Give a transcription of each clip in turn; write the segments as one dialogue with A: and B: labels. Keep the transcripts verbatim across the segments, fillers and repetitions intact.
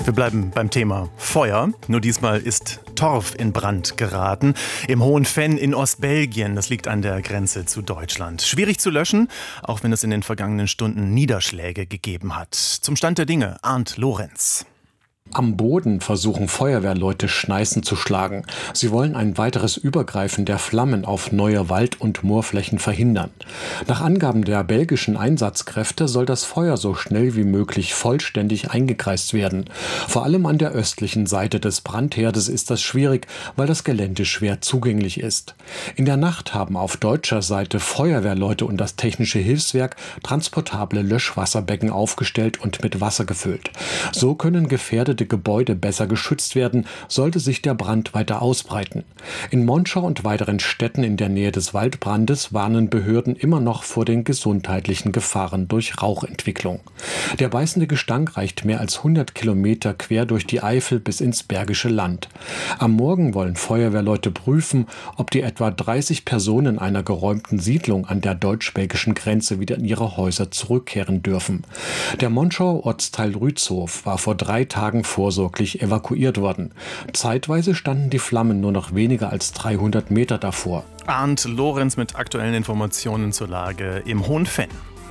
A: Wir bleiben beim Thema Feuer. Nur diesmal ist Torf in Brand geraten. Im Hohen Venn in Ostbelgien. Das liegt an der Grenze zu Deutschland. Schwierig zu löschen, auch wenn es in den vergangenen Stunden Niederschläge gegeben hat. Zum Stand der Dinge, Arndt Lorenz.
B: Am Boden versuchen Feuerwehrleute Schneisen zu schlagen. Sie wollen ein weiteres Übergreifen der Flammen auf neue Wald- und Moorflächen verhindern. Nach Angaben der belgischen Einsatzkräfte soll das Feuer so schnell wie möglich vollständig eingekreist werden. Vor allem an der östlichen Seite des Brandherdes ist das schwierig, weil das Gelände schwer zugänglich ist. In der Nacht haben auf deutscher Seite Feuerwehrleute und das Technische Hilfswerk transportable Löschwasserbecken aufgestellt und mit Wasser gefüllt. So können gefährdete Gebäude besser geschützt werden, sollte sich der Brand weiter ausbreiten. In Monschau und weiteren Städten in der Nähe des Waldbrandes warnen Behörden immer noch vor den gesundheitlichen Gefahren durch Rauchentwicklung. Der beißende Gestank reicht mehr als hundert Kilometer quer durch die Eifel bis ins Bergische Land. Am Morgen wollen Feuerwehrleute prüfen, ob die etwa dreißig Personen einer geräumten Siedlung an der deutsch-belgischen Grenze wieder in ihre Häuser zurückkehren dürfen. Der Monschauer Ortsteil Rützhof war vor drei Tagen vorsorglich evakuiert worden. Zeitweise standen die Flammen nur noch weniger als dreihundert Meter davor.
A: Arndt Lorenz mit aktuellen Informationen zur Lage im Hohen Venn.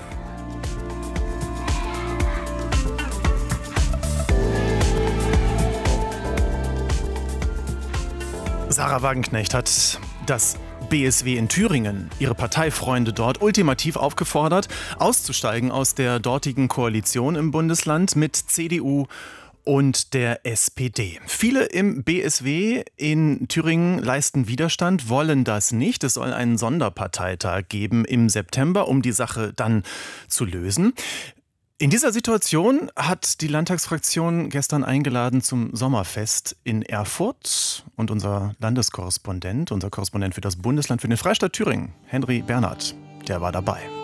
A: Sarah Wagenknecht hat das B S W in Thüringen, ihre Parteifreunde dort, ultimativ aufgefordert, auszusteigen aus der dortigen Koalition im Bundesland mit C D U und der S P D. Viele im B S W in Thüringen leisten Widerstand, wollen das nicht. Es soll einen Sonderparteitag geben im September, um die Sache dann zu lösen. In dieser Situation hat die Landtagsfraktion gestern eingeladen zum Sommerfest in Erfurt. Und unser Landeskorrespondent, unser Korrespondent für das Bundesland für den Freistaat Thüringen, Henry Bernhard, der war dabei.